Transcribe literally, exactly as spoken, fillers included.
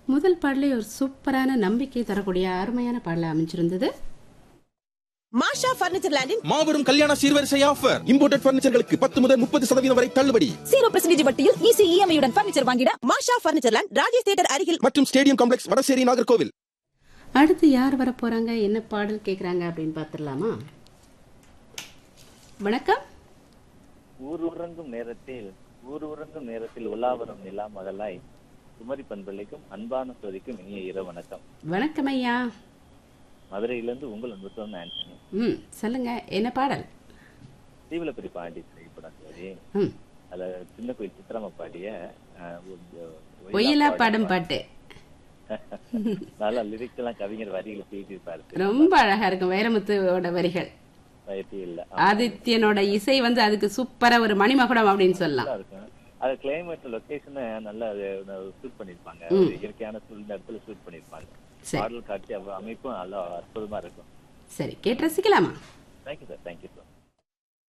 முதல் பாடலே ஒரு சூப்பரான நம்பிக்கை தரக்கூடிய அருமையான பாடல அமைஞ்சிருந்தது. மாஷா பர்னிச்சர் லேண்டின் மாபெரும் கல்யாண சீர்வரிசை ஆஃபர். இம்போர்ட்டட் பர்னிச்சர்களுக்கு பத்து முதல் முப்பது சதவீதம் வரை தள்ளுபடி. ஜீரோ பர்சன்டேஜ் வட்டியில் ஈஸி இஎம்ஐ உடன் பர்னிச்சர் வாங்கிட மாஷா பர்னிச்சர் லேண்ட் ராஜேஷ் தியேட்டர் அருகில் மற்றும் ஸ்டேடியம் காம்ப்ளெக்ஸ் வடசேரி நாகர்கோவில். அடுத்து யார் வர போறாங்க, என்ன பாடல் கேக்குறாங்க அப்படின்னு பாத்துடலாமா? வணக்கம். ஊர் உறங்கும் நேரத்தில் ஊர் உறங்கும் நேரத்தில் உலாவரம் நிலா மகளாய் குமரி பண்பள்ளிக்கும் அன்பான சோதிக்கும் இனிய இரவு வணக்கம். வணக்கம் ஐயா. மதுரையிலிருந்து உங்கள் அன்புத்தோன் ஆண்டனி. ம் சொல்லுங்க, என்ன பாடல்? தீவிலப்பரி பாண்டி திரைப்படம் சரி. ம் அதுல சின்ன கோயில் சித்திரமா பாடிய ஒயிலா பாடும் பாட்டு. நல்லா லிரிக்ஸ் எல்லாம் கவிஞர் வரிகளை பேசியிருப்பாரு. ரொம்ப அழகா இருக்கும் வைரமுத்துவோட வரிகள். வயசு இல்ல ஆதித்யனோட இசை வந்து அதுக்கு சூப்பரா ஒரு மணிமகுடம் அப்படின்னு சொல்லலாம். இருக்கும். அது கிளைமேட் லொகேஷன் நல்லா ஷூட் பண்ணிருப்பாங்க. இயற்கையான சூழ்நிலை இடத்துல ஷூட் பண்ணிருப்பாங்க. பாடல் காட்சி அமைப்பும் நல்லா அற்புதமா இருக்கும். சரி, கேட்டு ரசிக்கலாமா? Thank you sir. Thank you sir.